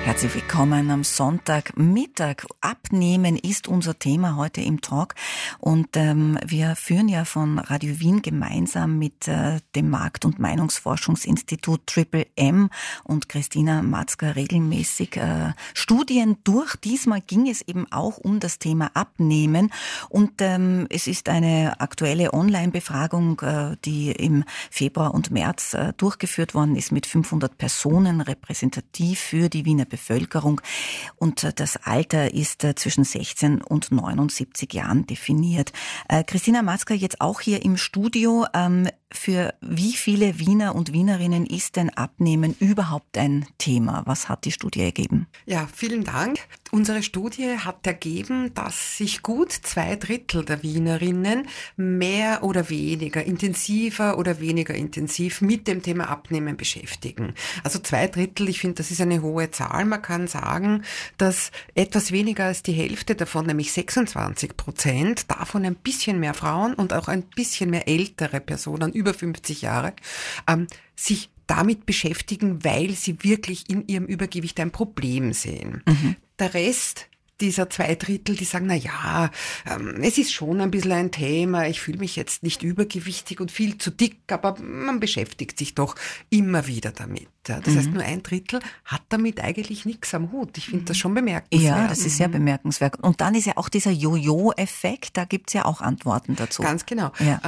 Herzlich willkommen am Sonntagmittag. Abnehmen ist unser Thema heute im Talk. Und wir führen ja von Radio Wien gemeinsam mit dem Markt- und Meinungsforschungsinstitut Triple M und Christina Matzka regelmäßig Studien durch. Diesmal ging es eben auch um das Thema Abnehmen. Und es ist eine aktuelle Online-Befragung, die im Februar und März durchgeführt worden ist mit 500 Personen, repräsentativ für die Wiener Bevölkerung, und das Alter ist zwischen 16 und 79 Jahren definiert. Christina Matzka, jetzt auch hier im Studio. Für wie viele Wiener und Wienerinnen ist denn Abnehmen überhaupt ein Thema? Was hat die Studie ergeben? Ja, vielen Dank. Unsere Studie hat ergeben, dass sich gut 2/3 der Wienerinnen mehr oder weniger, intensiver oder weniger intensiv mit dem Thema Abnehmen beschäftigen. Also 2/3, ich finde, das ist eine hohe Zahl. Man kann sagen, dass etwas weniger als die Hälfte davon, nämlich 26%, davon ein bisschen mehr Frauen und auch ein bisschen mehr ältere Personen, über 50 Jahre, sich damit beschäftigen, weil sie wirklich in ihrem Übergewicht ein Problem sehen. Der Rest dieser 2/3, die sagen, es ist schon ein bisschen ein Thema, ich fühle mich jetzt nicht übergewichtig und viel zu dick, aber man beschäftigt sich doch immer wieder damit. Das heißt, nur 1/3 hat damit eigentlich nichts am Hut. Ich finde das schon bemerkenswert. Ja, das ist sehr bemerkenswert. Und dann ist ja auch dieser Jojo-Effekt, da gibt's ja auch Antworten dazu. Ganz genau. Ja.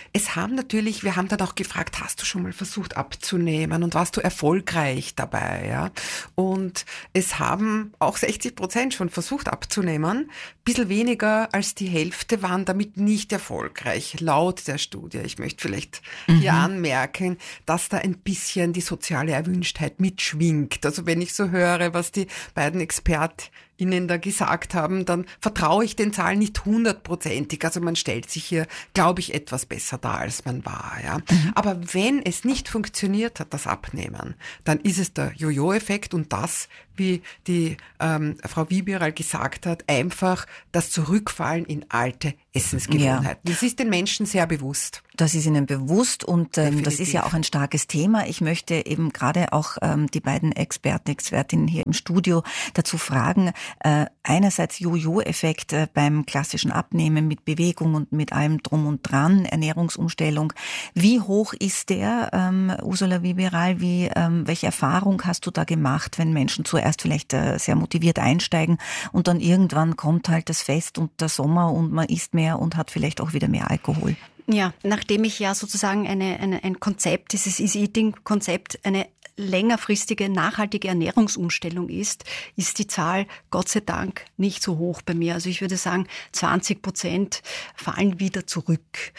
Wir haben dann auch gefragt, hast du schon mal versucht abzunehmen und warst du erfolgreich dabei? Ja? Und es haben auch 60% schon versucht abzunehmen. Bisschen weniger als die Hälfte waren damit nicht erfolgreich, laut der Studie. Ich möchte vielleicht hier anmerken, dass da ein bisschen die soziale Erwünschtheit mitschwingt. Also wenn ich so höre, was die beiden ExpertInnen da gesagt haben, dann vertraue ich den Zahlen nicht 100%. Also man stellt sich hier, glaube ich, etwas besser dar, als man war. Ja. Aber wenn es nicht funktioniert hat, das Abnehmen, dann ist es der Jojo-Effekt und das, wie die Frau Wiberal gesagt hat, einfach das Zurückfallen in alte Essensgewohnheiten. Ja. Das ist den Menschen sehr bewusst. Das ist ihnen bewusst und das ist ja auch ein starkes Thema. Ich möchte eben gerade auch die beiden Expertinnen hier im Studio dazu fragen, einerseits Jojo-Effekt beim klassischen Abnehmen mit Bewegung und mit allem drum und dran, Ernährungsumstellung. Wie hoch ist der, Ursula Wiberal? Welche Erfahrung hast du da gemacht, wenn Menschen zuerst vielleicht sehr motiviert einsteigen und dann irgendwann kommt halt das Fest und der Sommer und man isst mehr und hat vielleicht auch wieder mehr Alkohol? Ja, nachdem ich ja sozusagen ein Konzept, dieses Easy-Eating-Konzept, eine längerfristige, nachhaltige Ernährungsumstellung ist die Zahl Gott sei Dank nicht so hoch bei mir. Also ich würde sagen, 20% fallen wieder zurück,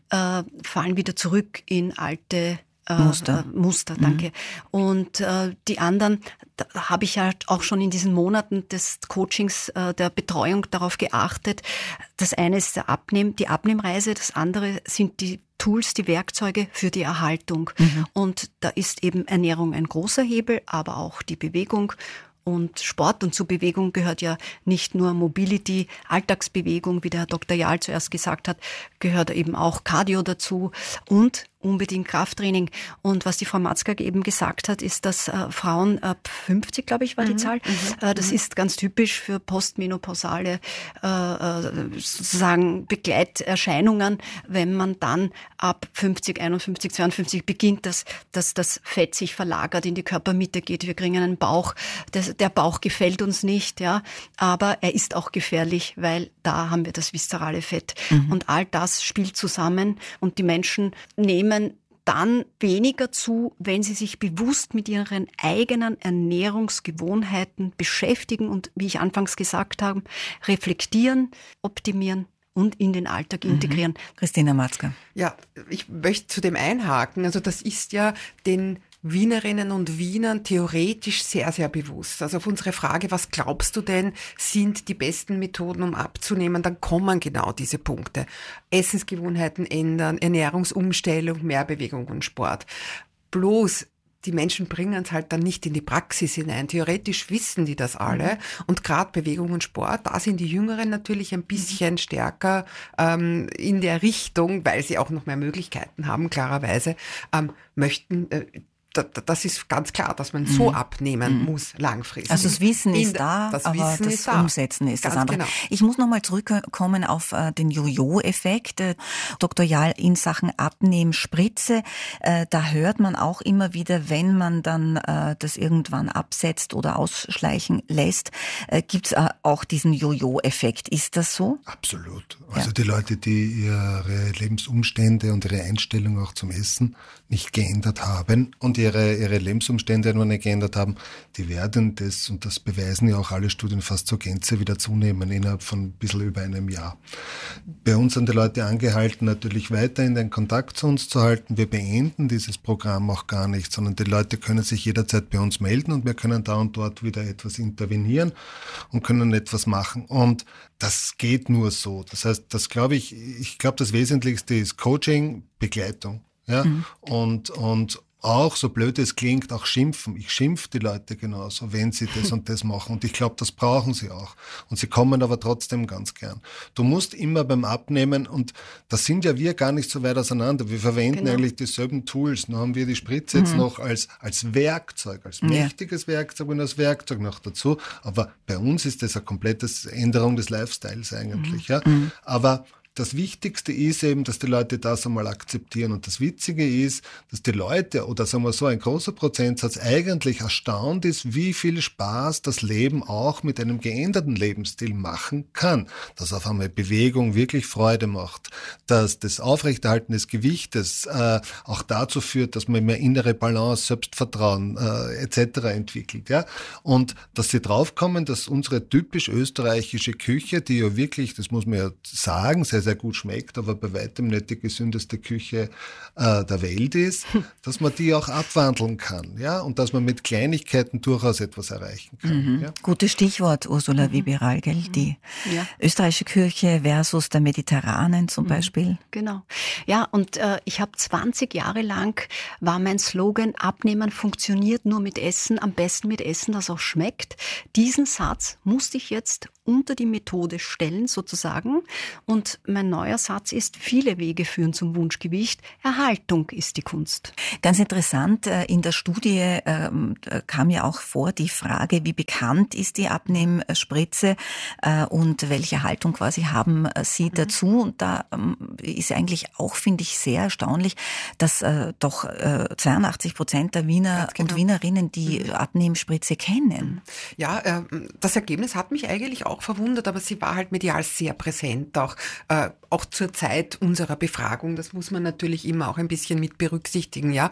in alte Muster, danke. Und die anderen, da habe ich halt auch schon in diesen Monaten des Coachings, der Betreuung darauf geachtet. Das eine ist die Abnehmreise, das andere sind die Tools, die Werkzeuge für die Erhaltung. Und da ist eben Ernährung ein großer Hebel, aber auch die Bewegung. Und Sport, und zu Bewegung gehört ja nicht nur Mobility, Alltagsbewegung, wie der Herr Dr. Jahl zuerst gesagt hat, gehört eben auch Cardio dazu und unbedingt Krafttraining. Und was die Frau Matzka eben gesagt hat, ist, dass Frauen ab 50, glaube ich, war die Zahl, das ist ganz typisch für postmenopausale sozusagen Begleiterscheinungen, wenn man dann ab 50, 51, 52 beginnt, dass das Fett sich verlagert, in die Körpermitte geht, wir kriegen einen Bauch. Der Bauch gefällt uns nicht, ja, aber er ist auch gefährlich, weil da haben wir das viszerale Fett. Und all das spielt zusammen und die Menschen nehmen dann weniger zu, wenn sie sich bewusst mit ihren eigenen Ernährungsgewohnheiten beschäftigen und, wie ich anfangs gesagt habe, reflektieren, optimieren und in den Alltag integrieren. Christina Matzka. Ja, ich möchte zu dem einhaken. Also das ist ja den Wienerinnen und Wienern theoretisch sehr, sehr bewusst. Also auf unsere Frage, was glaubst du denn, sind die besten Methoden, um abzunehmen, dann kommen genau diese Punkte. Essensgewohnheiten ändern, Ernährungsumstellung, mehr Bewegung und Sport. Bloß die Menschen bringen es halt dann nicht in die Praxis hinein. Theoretisch wissen die das alle. Und gerade Bewegung und Sport, da sind die Jüngeren natürlich ein bisschen stärker in der Richtung, weil sie auch noch mehr Möglichkeiten haben, klarerweise, möchten das ist ganz klar, dass man so abnehmen muss langfristig. Also das Wissen ist da, aber das Umsetzen ist das andere. Genau. Ich muss nochmal zurückkommen auf den Jojo-Effekt. Dr. Jahl, in Sachen Abnehmspritze, da hört man auch immer wieder, wenn man dann das irgendwann absetzt oder ausschleichen lässt, gibt es auch diesen Jojo-Effekt. Ist das so? Absolut. Also die Leute, die ihre Lebensumstände und ihre Einstellung auch zum Essen nicht geändert haben und ihre Lebensumstände noch nicht geändert haben, die werden das, und das beweisen ja auch alle Studien, fast zur Gänze wieder zunehmen, innerhalb von ein bisschen über einem Jahr. Bei uns sind die Leute angehalten, natürlich weiterhin den Kontakt zu uns zu halten. Wir beenden dieses Programm auch gar nicht, sondern die Leute können sich jederzeit bei uns melden und wir können da und dort wieder etwas intervenieren und können etwas machen. Und das geht nur so. Das heißt, ich glaube, das Wesentlichste ist Coaching, Begleitung. Ja, und auch, so blöd es klingt, auch schimpfen. Ich schimpfe die Leute genauso, wenn sie das und das machen. Und ich glaube, das brauchen sie auch. Und sie kommen aber trotzdem ganz gern. Du musst immer beim Abnehmen, und da sind ja wir gar nicht so weit auseinander. Wir verwenden eigentlich dieselben Tools. Nur haben wir die Spritze jetzt noch als Werkzeug, als mächtiges Werkzeug und als Werkzeug noch dazu. Aber bei uns ist das eine komplette Änderung des Lifestyles eigentlich. Ja. Aber das Wichtigste ist eben, dass die Leute das einmal akzeptieren. Und das Witzige ist, dass die Leute, oder sagen wir so, ein großer Prozentsatz eigentlich erstaunt ist, wie viel Spaß das Leben auch mit einem geänderten Lebensstil machen kann. Dass auf einmal Bewegung wirklich Freude macht. Dass das Aufrechterhalten des Gewichtes auch dazu führt, dass man mehr innere Balance, Selbstvertrauen etc. entwickelt. Ja? Und dass sie draufkommen, dass unsere typisch österreichische Küche, die ja wirklich, das muss man ja sagen, sehr gut schmeckt, aber bei weitem nicht die gesündeste Küche der Welt ist, dass man die auch abwandeln kann, ja, und dass man mit Kleinigkeiten durchaus etwas erreichen kann. Ja? Gutes Stichwort, Ursula Wieberal, gell? Die österreichische Küche versus der Mediterranen zum Beispiel. Genau. Ja, und ich habe 20 Jahre lang, war mein Slogan, Abnehmen funktioniert nur mit Essen, am besten mit Essen, das auch schmeckt. Diesen Satz musste ich jetzt unter die Methode stellen, sozusagen. Und mein neuer Satz ist, viele Wege führen zum Wunschgewicht. Erhaltung ist die Kunst. Ganz interessant, in der Studie kam ja auch vor die Frage, wie bekannt ist die Abnehmspritze und welche Haltung quasi haben Sie dazu. Und da ist eigentlich auch, finde ich, sehr erstaunlich, dass doch 82% der Wiener und Wienerinnen die Abnehmspritze kennen. Ja, das Ergebnis hat mich eigentlich auch verwundert, aber sie war halt medial sehr präsent, auch zur Zeit unserer Befragung. Das muss man natürlich immer auch ein bisschen mit berücksichtigen. Ja,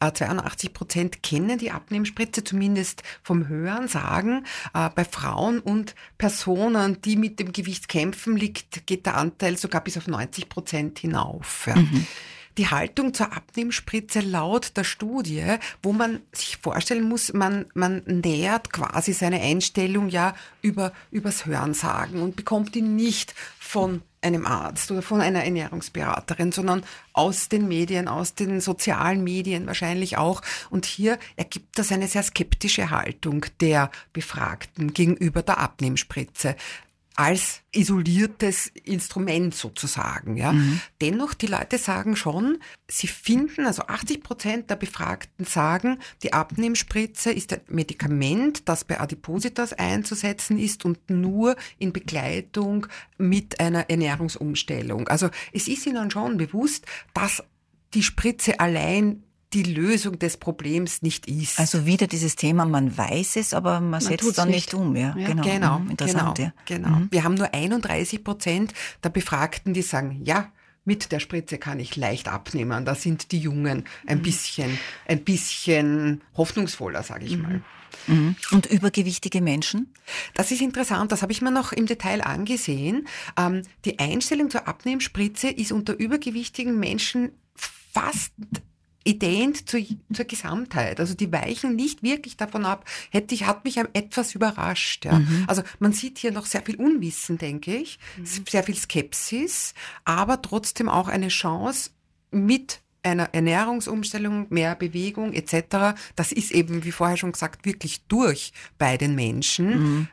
82% kennen die Abnehmspritze, zumindest vom Hören sagen. Bei Frauen und Personen, die mit dem Gewicht kämpfen, geht der Anteil sogar bis auf 90% hinauf. Ja. Die Haltung zur Abnehmspritze laut der Studie, wo man sich vorstellen muss, man nähert quasi seine Einstellung ja übers Hörensagen und bekommt die nicht von einem Arzt oder von einer Ernährungsberaterin, sondern aus den Medien, aus den sozialen Medien wahrscheinlich auch. Und hier ergibt das eine sehr skeptische Haltung der Befragten gegenüber der Abnehmspritze als isoliertes Instrument sozusagen. Ja. Dennoch, die Leute sagen schon, sie finden, also 80% der Befragten sagen, die Abnehmspritze ist ein Medikament, das bei Adipositas einzusetzen ist und nur in Begleitung mit einer Ernährungsumstellung. Also es ist ihnen schon bewusst, dass die Spritze allein die Lösung des Problems nicht ist. Also wieder dieses Thema, man weiß es, aber man setzt es dann nicht um. Ja, genau. Interessant, genau. Wir haben nur 31% der Befragten, die sagen, ja, mit der Spritze kann ich leicht abnehmen. Da sind die Jungen ein bisschen hoffnungsvoller, sage ich mal. Und übergewichtige Menschen? Das ist interessant, das habe ich mir noch im Detail angesehen. Die Einstellung zur Abnehmspritze ist unter übergewichtigen Menschen fast ident zur Gesamtheit. Also die weichen nicht wirklich davon ab. Hat mich etwas überrascht. Ja. Also man sieht hier noch sehr viel Unwissen, denke ich, sehr viel Skepsis, aber trotzdem auch eine Chance mit einer Ernährungsumstellung, mehr Bewegung etc., das ist eben, wie vorher schon gesagt, wirklich durch bei den Menschen,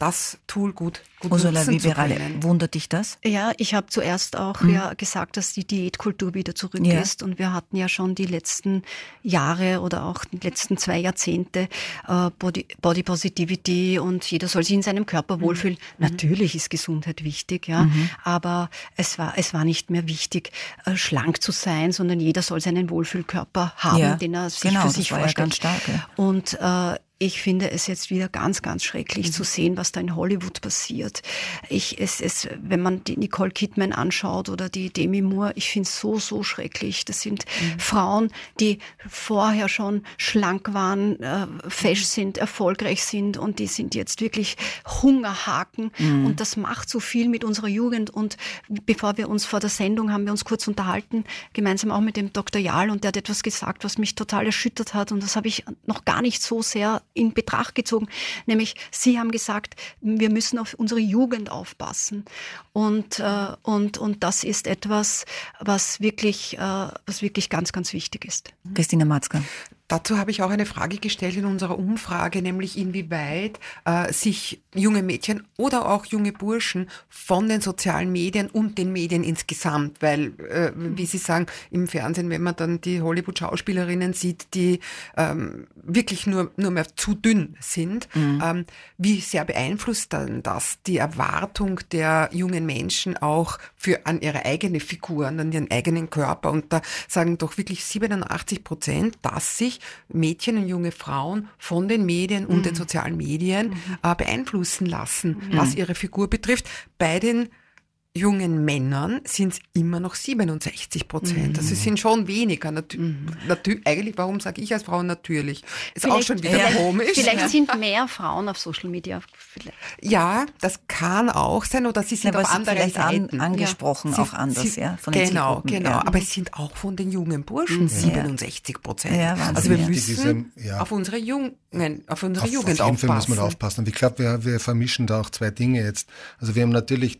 das Tool gut Ursula nutzen zu Wiberale, können. wundert dich das? Ja, ich habe zuerst auch gesagt, dass die Diätkultur wieder zurück ist. Und wir hatten ja schon die letzten Jahre oder auch die letzten 2 Jahrzehnte Body Positivity und jeder soll sich in seinem Körper wohlfühlen. Natürlich ist Gesundheit wichtig, ja, aber es war nicht mehr wichtig, schlank zu sein, sondern jeder soll seinen Wohlfühlkörper haben, den er sich für sich vorstellt. Ja ganz stark, ja. Und ich finde es jetzt wieder ganz, ganz schrecklich zu sehen, was da in Hollywood passiert. Wenn man die Nicole Kidman anschaut oder die Demi Moore, ich finde es so schrecklich. Das sind Frauen, die vorher schon schlank waren, fesch sind, erfolgreich sind und die sind jetzt wirklich Hungerhaken. Und das macht so viel mit unserer Jugend. Und bevor wir uns vor der Sendung haben wir uns kurz unterhalten, gemeinsam auch mit dem Dr. Jahl, und der hat etwas gesagt, was mich total erschüttert hat. Und das habe ich noch gar nicht so sehr in Betracht gezogen, nämlich Sie haben gesagt, wir müssen auf unsere Jugend aufpassen und das ist etwas, was wirklich ganz, ganz wichtig ist. Christina Matzka. Dazu habe ich auch eine Frage gestellt in unserer Umfrage, nämlich inwieweit sich junge Mädchen oder auch junge Burschen von den sozialen Medien und den Medien insgesamt, weil, wie Sie sagen, im Fernsehen, wenn man dann die Hollywood-Schauspielerinnen sieht, die wirklich nur mehr zu dünn sind, wie sehr beeinflusst dann das die Erwartung der jungen Menschen auch an ihre eigene Figur, an ihren eigenen Körper? Und da sagen doch wirklich 87%, dass sich Mädchen und junge Frauen von den Medien und den sozialen Medien beeinflussen lassen, was ihre Figur betrifft. Bei den jungen Männern sind es immer noch 67%. Das sind schon weniger. Eigentlich, warum sage ich als Frau natürlich? Ist vielleicht auch schon wieder komisch. Vielleicht sind mehr Frauen auf Social Media. Ja, das kann auch sein. Oder sie sind auf anderen Seiten. Angesprochen auch anders, von den Genau. Ja. Aber es sind auch von den jungen Burschen 67%. Ja, also wir müssen auf unsere Jugend aufpassen. Auf jeden Fall muss man aufpassen. Und ich glaube, wir vermischen da auch 2 Dinge jetzt. Also wir haben natürlich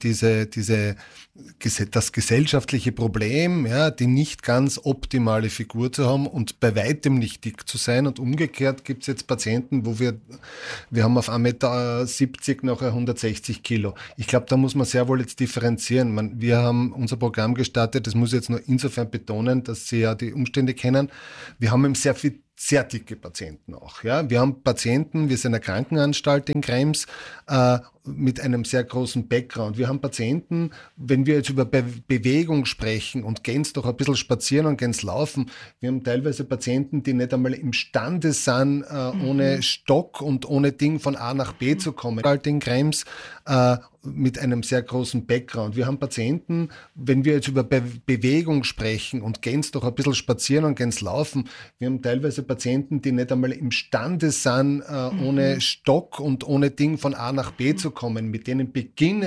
das gesellschaftliche Problem, die nicht ganz optimale Figur zu haben und bei weitem nicht dick zu sein. Und umgekehrt gibt es jetzt Patienten, wo wir haben auf 1,70 Meter nachher 160 Kilo. Ich glaube, da muss man sehr wohl jetzt differenzieren. Wir haben unser Programm gestartet, das muss ich jetzt nur insofern betonen, dass Sie ja die Umstände kennen. Wir haben eben sehr dicke Patienten auch. Ja, wir haben Patienten, wir sind eine Krankenanstalt in Krems, mit einem sehr großen Background. Wir haben Patienten, wenn wir jetzt über Bewegung sprechen und gehen's doch ein bisschen spazieren und gehen's laufen, wir haben teilweise Patienten, die nicht einmal imstande sind, ohne Stock und ohne Ding von A nach B zu kommen. In Krems, mit einem sehr großen Background. Wir haben Patienten, wenn wir jetzt über Bewegung sprechen und gehen's doch ein bisschen spazieren und gehen's laufen, wir haben teilweise Patienten, die nicht einmal imstande sind, ohne Stock und ohne Ding von A nach B zu kommen, mit denen beginnen